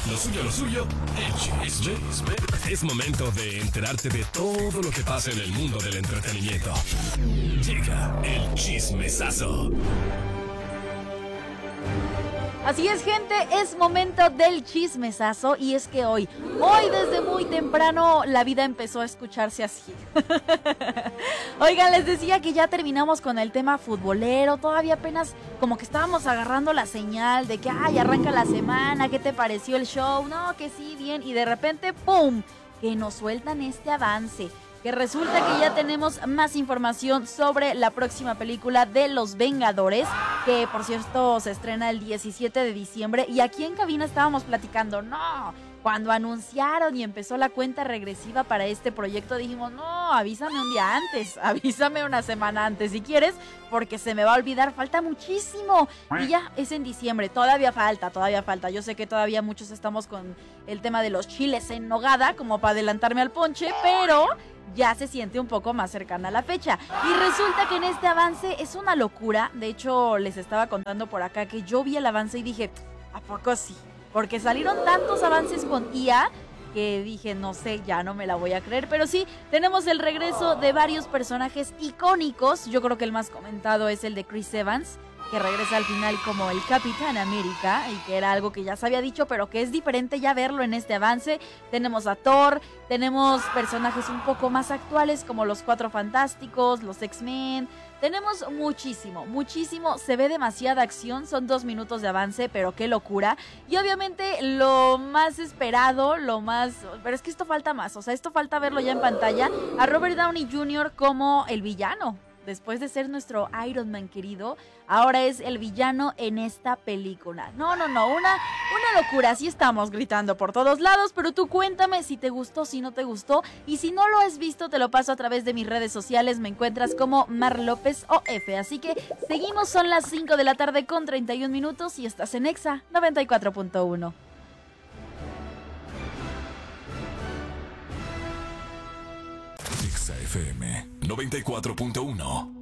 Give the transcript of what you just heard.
Lo suyo, el chisme. Es momento de enterarte de todo lo que pasa en el mundo del entretenimiento. Llega el chismesazo. Así es, gente, es momento del chismesazo y es que hoy desde muy temprano la vida empezó a escucharse así. Oigan, les decía que ya terminamos con el tema futbolero, todavía apenas como que estábamos agarrando la señal de que arranca la semana, ¿qué te pareció el show? No, que sí, bien, y de repente ¡pum! Que nos sueltan este avance. Que resulta que ya tenemos más información sobre la próxima película de Los Vengadores, que por cierto se estrena el 17 de diciembre y aquí en cabina estábamos platicando, cuando anunciaron y empezó la cuenta regresiva para este proyecto dijimos, avísame un día antes, avísame una semana antes si quieres, porque se me va a olvidar, falta muchísimo y ya es en diciembre, todavía falta, yo sé que todavía muchos estamos con el tema de los chiles en nogada, como para adelantarme al ponche, pero ya se siente un poco más cercana a la fecha. Y resulta que en este avance es una locura. De hecho, les estaba contando por acá que yo vi el avance y dije, ¿a poco sí? Porque salieron tantos avances con IA que dije, no sé, ya no me la voy a creer. Pero sí, tenemos el regreso de varios personajes icónicos. Yo creo que el más comentado es el de Chris Evans, que regresa al final como el Capitán América, y que era algo que ya se había dicho, pero que es diferente ya verlo en este avance. Tenemos a Thor, tenemos personajes un poco más actuales como los Cuatro Fantásticos, los X-Men. Tenemos muchísimo, se ve demasiada acción, son 2 minutos de avance, pero qué locura. Y obviamente lo más esperado, pero es que esto falta más, esto falta verlo ya en pantalla, a Robert Downey Jr. como el villano. Después de ser nuestro Iron Man querido, ahora es el villano en esta película. No, una locura, así estamos gritando por todos lados, pero tú cuéntame si te gustó, si no te gustó, y si no lo has visto, te lo paso a través de mis redes sociales, me encuentras como Mar López OF, así que seguimos, son las 5 de la tarde con 31 minutos y estás en Exa 94.1. Exa FM 94.1.